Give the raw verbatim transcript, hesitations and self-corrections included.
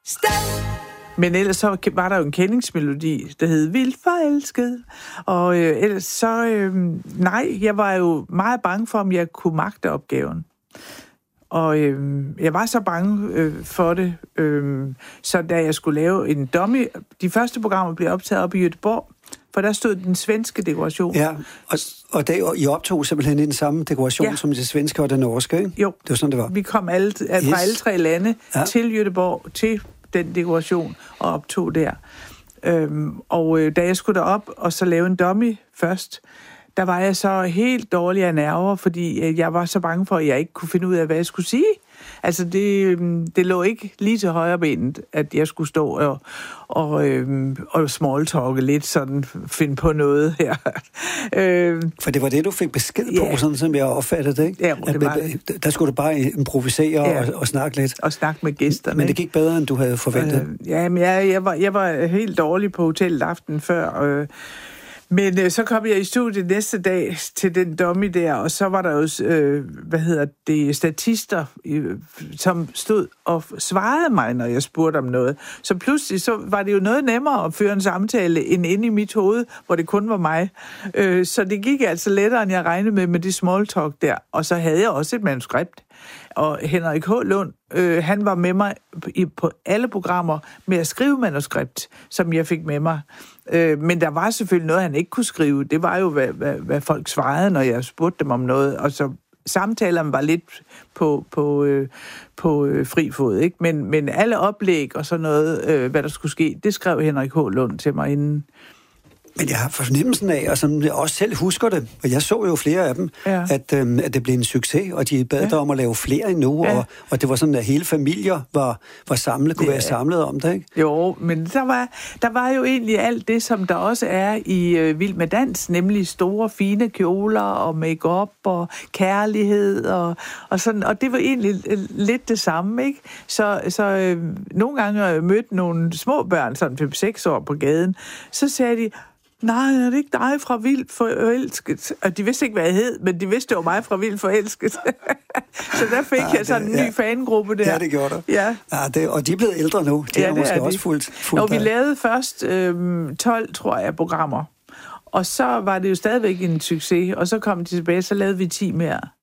sted. Men ellers så var der jo en kendingsmelodi, der hed Vildt forelsket. Og øh, ellers så, øh, nej, jeg var jo meget bange for, om jeg kunne magte opgaven. Og øh, jeg var så bange øh, for det, øh, så da jeg skulle lave en dummy, de første programmer blev optaget op i Göteborg, for der stod den svenske dekoration. Ja, og, og det, I optog simpelthen i den samme dekoration, ja, som det svenske og det norske, ikke? Jo, det var sådan, det var. Vi kom alle, fra yes. alle tre lande ja. til Göteborg, til den dekoration, og optog der. Øhm, og øh, da jeg skulle derop og så lave en dummy først, der var jeg så helt dårlig af nerver, fordi øh, jeg var så bange for, at jeg ikke kunne finde ud af, hvad jeg skulle sige. Altså, det, øh, det lå ikke lige til højre benet, at jeg skulle stå og, og, øh, og smalltalke lidt, sådan finde på noget her. øh, For det var det, du fik besked på, ja. sådan som jeg opfattede det, ikke? Ja, det var det. Der skulle du bare improvisere ja. og, og snakke lidt. Og snakke med gæsterne. Men det gik bedre, end du havde forventet. Øh, ja, men jeg, jeg, var, jeg var helt dårlig på hotellet aftenen før, øh, Men øh, så kom jeg i studiet næste dag til den dummy der, og så var der jo, øh, hvad hedder det, statister, øh, som stod og svarede mig, når jeg spurgte om noget. Så pludselig så var det jo noget nemmere at føre en samtale end inde i mit hoved, hvor det kun var mig. Øh, så det gik altså lettere, end jeg regnede med med de small talk der. Og så havde jeg også et manuskript. Og Henrik H. Lund, øh, han var med mig i, på alle programmer med at skrive manuskript, som jeg fik med mig. Øh, men der var selvfølgelig noget, han ikke kunne skrive. Det var jo, hvad, hvad, hvad folk svarede, når jeg spurgte dem om noget. Og så samtalerne var lidt på, på, øh, på øh, fri fod, ikke? Men, men alle oplæg og sådan noget, øh, hvad der skulle ske, det skrev Henrik H. Lund til mig inden. Men jeg har fornemmelsen af, og som jeg også selv husker det, og jeg så jo flere af dem, ja. at, øhm, at det blev en succes, og de bad ja. dig om at lave flere endnu, ja. og, og det var sådan, at hele familier var, var samlet, kunne ja. være samlet om det, ikke? Jo, men der var, der var jo egentlig alt det, som der også er i øh, Vild med Dans, nemlig store, fine kjoler og make-up og kærlighed, og, og sådan, og det var egentlig lidt det samme, ikke? Så, så øh, nogle gange har jeg mødt nogle små børn, sådan fem seks år på gaden, så sagde de, nej, er det ikke dig fra Vildt Forelsket? Og de vidste ikke, hvad jeg hed, men de vidste, det var mig fra Vildt Forelsket. Så der fik ja, jeg sådan en ny ja. fangruppe der. Ja, det gjorde du. Ja. Ja, det, og de er blevet ældre nu. De ja, er måske er også fuldt. fuldt og vi lavede først øhm, tolv, tror jeg, programmer. Og så var det jo stadigvæk en succes, og så kom de tilbage, så lavede vi ti mere.